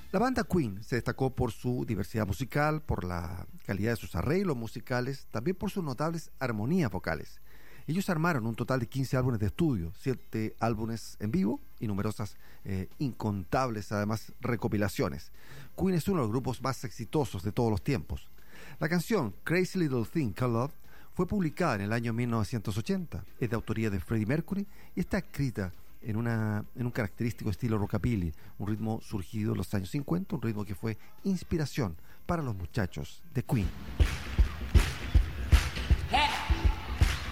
La banda Queen se destacó por su diversidad musical, por la calidad de sus arreglos musicales, también por sus notables armonías vocales. Ellos armaron un total de 15 álbumes de estudio, 7 álbumes en vivo y numerosas, incontables, además, recopilaciones. Queen es uno de los grupos más exitosos de todos los tiempos. La canción Crazy Little Thing Called Love fue publicada en el año 1980, es de autoría de Freddie Mercury y está escrita en un característico estilo rockabilly, un ritmo surgido en los años 50, un ritmo que fue inspiración para los muchachos de Queen.